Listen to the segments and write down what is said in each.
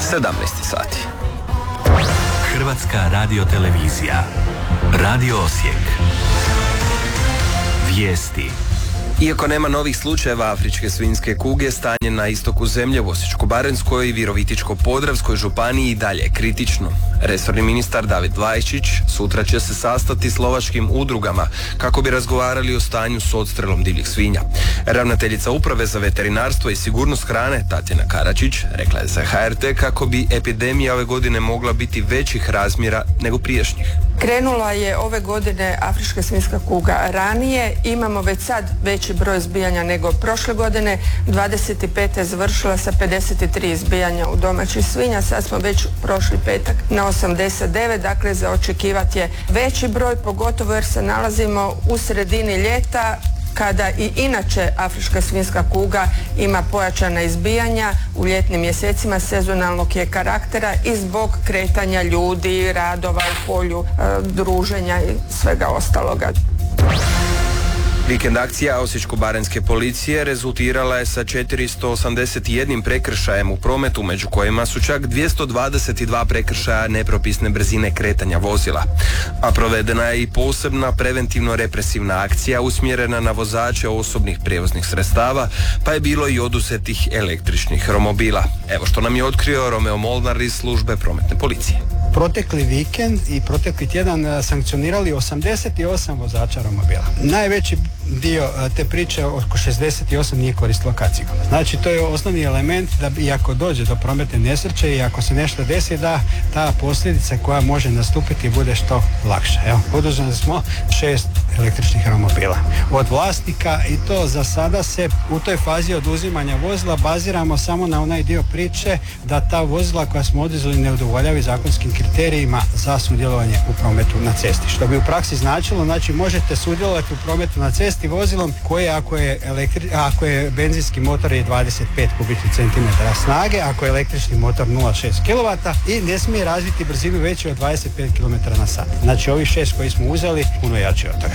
sati. Hrvatska radiotelevizija. Radio Osijek. Vijesti. Iako nema novih slučajeva afričke svinjske kuge, stanje na istoku zemlje u Osječko-baranjskoj i Virovitičko-podravskoj županiji i dalje je kritično. Resorni ministar David Vlajčić sutra će se sastati s lovačkim udrugama kako bi razgovarali o stanju s odstrelom divljih svinja. Ravnateljica Uprave za veterinarstvo i sigurnost hrane Tatjana Karačić rekla je za HRT kako bi epidemija ove godine mogla biti većih razmjera nego prijašnjih. Krenula je ove godine afrička svinjska kuga ranije, imamo već sad veći broj izbijanja nego prošle godine, 25. je završila sa 53 izbijanja u domaćih svinja, sad smo već prošli petak na 89, dakle za očekivati je veći broj, pogotovo jer se nalazimo u sredini ljeta, kada i inače afrička svinjska kuga ima pojačana izbijanja u ljetnim mjesecima, sezonalnog je karaktera i zbog kretanja ljudi, radova u polju, druženja i svega ostaloga. Vikend akcija Osječko-baranjske policije rezultirala je sa 481 prekršajem u prometu, među kojima su čak 222 prekršaja nepropisne brzine kretanja vozila. A provedena je i posebna preventivno-represivna akcija usmjerena na vozače osobnih prijevoznih sredstava, pa je bilo i oduzetih električnih romobila. Evo što nam je otkrio Romeo Molnar iz službe prometne policije. Protekli vikend i protekli tjedan sankcionirali 88 vozača romobila. Najveći dio te priče, oko 68, nije koristilo kacigu. Znači, to je osnovni element da i ako dođe do prometne nesreće i ako se nešto desi, da ta posljedica koja može nastupiti bude što lakša. Evo, poduzeli smo 6 električnih romobila od vlasnika i to za sada se u toj fazi oduzimanja vozila baziramo samo na onaj dio priče da ta vozila koja smo oduzeli ne udovoljavaju zakonskim kriterijima za sudjelovanje u prometu na cesti. Što bi u praksi značilo, znači možete sudjelovati u prometu na cesti vozilom koje ako je benzinski motor je 25 kubičnih centimetara snage, ako je električni motor 0,6 kW i ne smije razviti brzinu veću od 25 km/h. Znači ovih 6 koji smo uzeli puno jači od toga.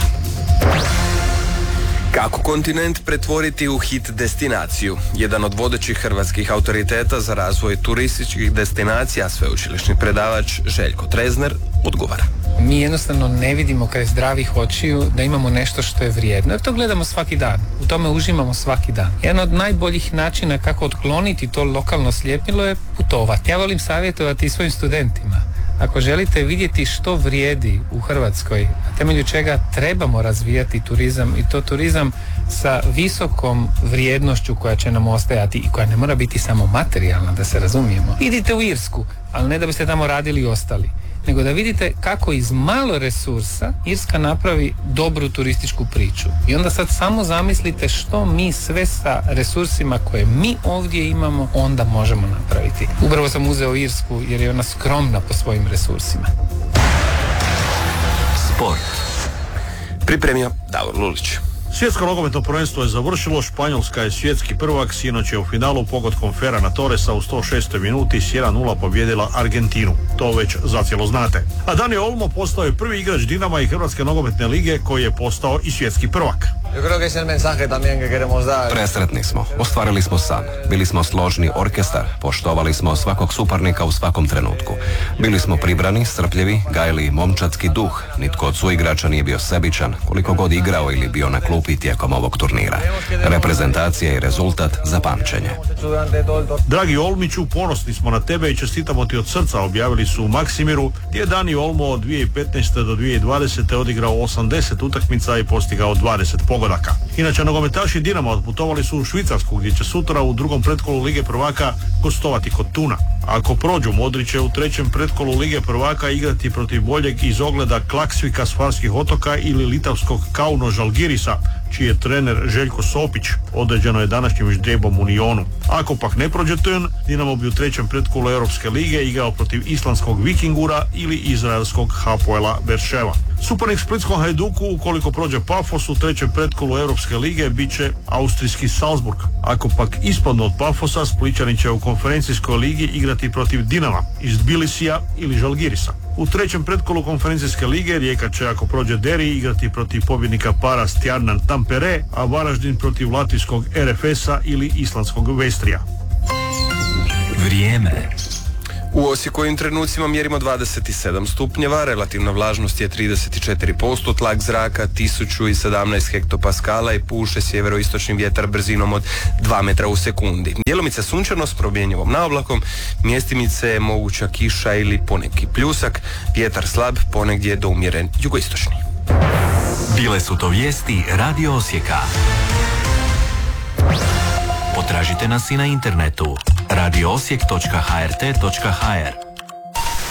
Kako kontinent pretvoriti u hit destinaciju? Jedan od vodećih hrvatskih autoriteta za razvoj turističkih destinacija, sveučilišni predavač Željko Trezner, odgovara. Mi jednostavno ne vidimo kraj zdravih očiju da imamo nešto što je vrijedno, jer to gledamo svaki dan, u tome uživamo svaki dan. Jedan od najboljih načina kako otkloniti to lokalno sljepilo je putovati. Ja volim savjetovati i svojim studentima. Ako želite vidjeti što vrijedi u Hrvatskoj, na temelju čega trebamo razvijati turizam, i to turizam sa visokom vrijednošću koja će nam ostajati i koja ne mora biti samo materijalna, da se razumijemo. Idite u Irsku, ali ne da biste tamo radili i ostali, nego da vidite kako iz malo resursa Irska napravi dobru turističku priču. I onda sad samo zamislite što mi sve sa resursima koje mi ovdje imamo onda možemo napraviti. Upravo sam uzeo Irsku jer je ona skromna po svojim resursima. Sport. Pripremio Davor Lulić. Svjetsko nogometno prvenstvo je završilo, Španjolska je svjetski prvak, sinoć je u finalu pogodkom Ferrana Torresa u 106. minuti s 1:0 pobjedila Argentinu. To već zacijelo znate. A Dani Olmo postao je prvi igrač Dinama i Hrvatske nogometne lige koji je postao i svjetski prvak. Presretni smo, ostvarili smo san, bili smo složni orkestar, poštovali smo svakog suparnika u svakom trenutku. Bili smo pribrani, strpljivi, gajili momčadski duh, nitko od suigrača nije bio sebičan, koliko god igrao ili bio na klupi tijekom ovog turnira. Reprezentacija i rezultat za pamćenje. Dragi Olmiću, ponosni smo na tebe i čestitamo ti od srca, objavili su u Maksimiru, gdje je Dani Olmo od 2015. do 2020. odigrao 80 utakmica i postigao 20 pogodaka. Inače, nogometaši Dinama otputovali su u Švicarsku, gdje će sutra u drugom pretkolu Lige prvaka gostovati kod Tuna. Ako prođu, Modrić će u trećem pretkolu Lige prvaka igrati protiv boljeg iz ogleda Klaksvika s Farskih otoka ili litavskog Kauno Žalgirisa, čiji je trener Željko Sopić. Određeno je današnjim ždrijebom u Lionu. Ako pak ne prođe Tun, Dinamo bi u trećem pretkolu Europske lige igrao protiv islandskog Vikingura ili izraelskog Hapoela Berševa. Suparnik splitskom Hajduku, ukoliko prođe Pafos u trećem pretkolu Europske lige, bit će austrijski Salzburg. Ako pak ispadnu od Pafosa, Splićani će u konferencijskoj ligi igrati protiv Dinama iz Tbilisija ili Žalgirisa. U trećem pretkolu konferencijske lige Rijeka će, ako prođe Deri, igrati protiv pobjednika para Stjarnan Tampere, a Varaždin protiv latvijskog RFS-a ili islandskog Vestrija. Vrijeme. U Osijeku ovim trenucima mjerimo 27 stupnjeva, relativna vlažnost je 34%, tlak zraka 1017 hektopaskala i puše sjeveroistočni vjetar brzinom od 2 metra u sekundi. Djelomice sunčano s promjenjivom naoblakom, mjestimice je moguća kiša ili poneki pljusak, vjetar slab, ponegdje do umjeren jugoistočni. Bile su to vijesti Radio Osijeka. Potražite nas i na internetu radioosijek.hrt.hr.